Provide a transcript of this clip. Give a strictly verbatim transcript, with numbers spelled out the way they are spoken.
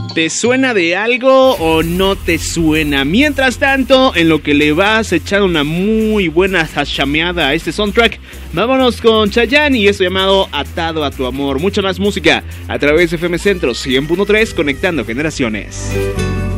¿Te suena de algo o no te suena? Mientras tanto, en lo que le vas a echar una muy buena hashameada a este soundtrack, vámonos con Chayanne y esto llamado Atado a tu amor. Mucha más música a través de F M Centro cien punto tres, conectando generaciones.